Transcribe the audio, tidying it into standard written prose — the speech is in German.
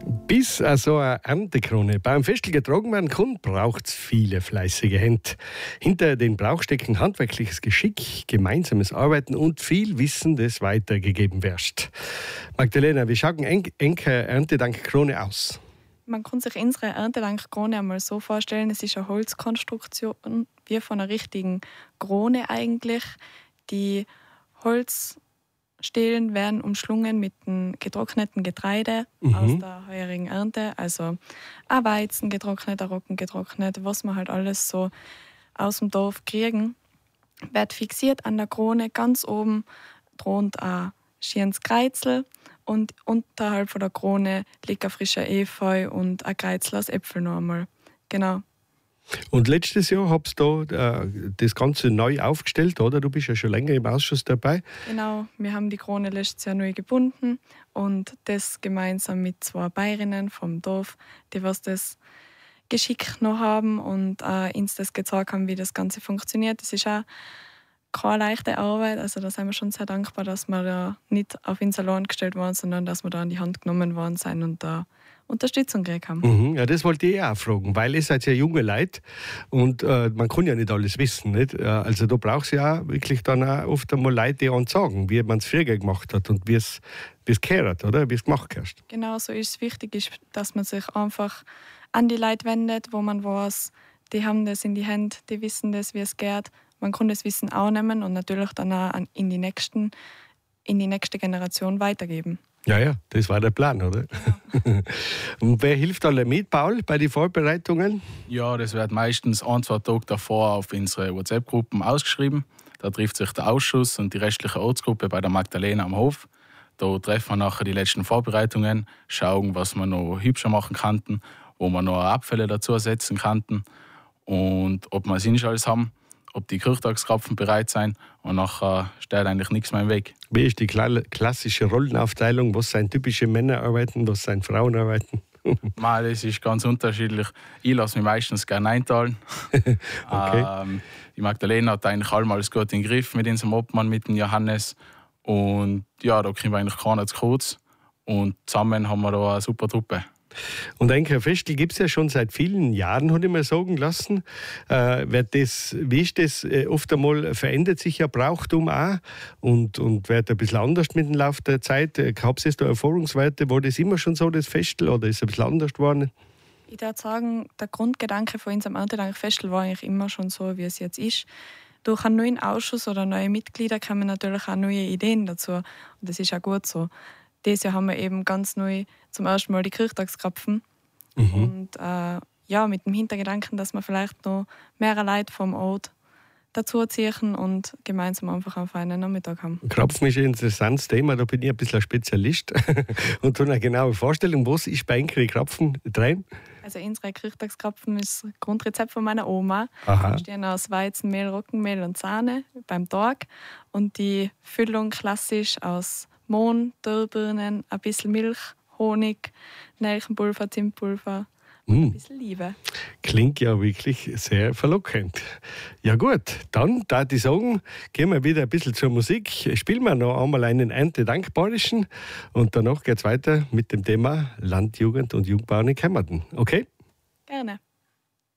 Bis so eine Erntekrone beim Festel getragen werden kann, braucht es viele fleißige Hände. Hinter den Brauch stecken handwerkliches Geschick, gemeinsames Arbeiten und viel Wissen, das weitergegeben wird. Magdalena, wie schaut eine Erntedankkrone aus? Man kann sich unsere Erntedankkrone einmal so vorstellen, es ist eine Holzkonstruktion, wie von einer richtigen Krone eigentlich. Die Holzstelen werden umschlungen mit dem getrockneten Getreide aus der heurigen Ernte. Also ein Weizen getrocknet, ein Roggen getrocknet, was wir halt alles so aus dem Dorf kriegen. Wird fixiert an der Krone, ganz oben thront ein schönes Kreuzel und unterhalb von der Krone liegt ein frischer Efeu und ein Kreuzel aus Äpfeln noch einmal. Genau. Und letztes Jahr habt ihr da das Ganze neu aufgestellt, oder? Du bist ja schon länger im Ausschuss dabei. Genau, wir haben die Krone letztes Jahr neu gebunden und das gemeinsam mit 2 Bäuerinnen vom Dorf, die was das Geschick noch haben und uns das gezeigt haben, wie das Ganze funktioniert. Das ist auch keine leichte Arbeit, also da sind wir schon sehr dankbar, dass wir da nicht auf uns allein gestellt waren, sondern dass wir da an die Hand genommen worden sind und da Unterstützung gekriegt haben. Ja, das wollte ich auch fragen, weil ihr seid ja junge Leute und man kann ja nicht alles wissen. Nicht? Also da braucht es ja auch wirklich dann auch oft einmal Leute, die uns sagen, wie man es früher gemacht hat und wie es gehört, oder? Wie es gemacht hast. Genau, so ist es wichtig, dass man sich einfach an die Leute wendet, wo man weiß, die haben das in die Hände, die wissen das, wie es geht. Man kann das Wissen auch nehmen und natürlich dann auch in die nächste Generation weitergeben. Ja, das war der Plan, oder? Ja. Und wer hilft alle mit, Paul, bei den Vorbereitungen? Ja, das wird meistens 1-2 Tage davor auf unsere WhatsApp-Gruppen ausgeschrieben. Da trifft sich der Ausschuss und die restliche Ortsgruppe bei der Magdalena am Hof. Da treffen wir nachher die letzten Vorbereitungen, schauen, was wir noch hübscher machen könnten, wo wir noch Abfälle dazu setzen könnten und ob wir es alles haben, ob die Kirchtagskrapfen bereit sind und nachher steht eigentlich nichts mehr im Weg. Wie ist die klassische Rollenaufteilung? Was sind typische Männerarbeiten, was sind Frauenarbeiten? Das ist ganz unterschiedlich. Ich lasse mich meistens gerne einteilen. Okay. Die Magdalena hat eigentlich alles gut im Griff mit unserem Obmann, mit dem Johannes. Und ja, da kriegen wir eigentlich keiner zu kurz. Und zusammen haben wir da eine super Truppe. Und ein Festel gibt es ja schon seit vielen Jahren, habe ich mir sagen lassen. Wie ist das? Oft einmal verändert sich ja Brauchtum auch und wird ein bisschen anders mit dem Laufe der Zeit. Habt ihr da Erfahrungswerte? War das immer schon so, das Festel, oder ist es ein bisschen anders geworden? Ich würde sagen, der Grundgedanke von unserem Erntedankfestel war eigentlich immer schon so, wie es jetzt ist. Durch einen neuen Ausschuss oder neue Mitglieder kommen natürlich auch neue Ideen dazu. Und das ist auch gut so. Dieses Jahr haben wir eben ganz neu zum ersten Mal die Kirchtagskrapfen. Und mit dem Hintergedanken, dass wir vielleicht noch mehr Leute vom Ort dazu ziehen und gemeinsam einfach einen feinen Nachmittag haben. Krapfen ist ein interessantes Thema, da bin ich ein bisschen ein Spezialist und habe eine genaue Vorstellung, was ist bei den Krapfen drin? Also unsere Kirchtagskrapfen ist das Grundrezept von meiner Oma. Aha. Die bestehen aus Weizenmehl, Roggenmehl und Sahne beim Tag und die Füllung klassisch aus Mohn, Dürrbirnen, ein bisschen Milch, Honig, Nelkenpulver, Zimtpulver und ein bisschen Liebe. Klingt ja wirklich sehr verlockend. Ja gut, dann darf ich sagen, gehen wir wieder ein bisschen zur Musik. Spielen wir noch einmal einen Erntedankbarischen und danach geht es weiter mit dem Thema Land, Jugend und Jungbauern in Kemmerden. Okay? Gerne.